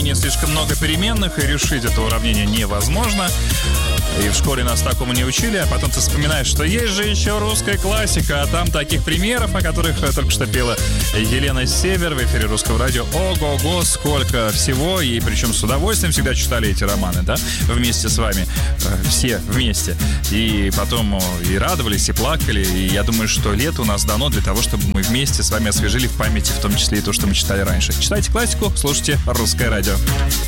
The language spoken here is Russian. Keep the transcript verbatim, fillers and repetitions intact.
уравнении слишком много переменных, и решить это уравнение невозможно. И в школе нас такому не учили, а потом ты вспоминаешь, что есть же еще русская классика, а там таких примеров, о которых только что пела Елена Север в эфире Русского радио. Ого-го, сколько всего, и причем с удовольствием всегда читали эти романы, да, вместе с вами, все вместе. И потом и радовались, и плакали, и я думаю, что лето у нас дано для того, чтобы мы вместе с вами освежили в памяти, в том числе и то, что мы читали раньше. Читайте классику, слушайте Русское радио.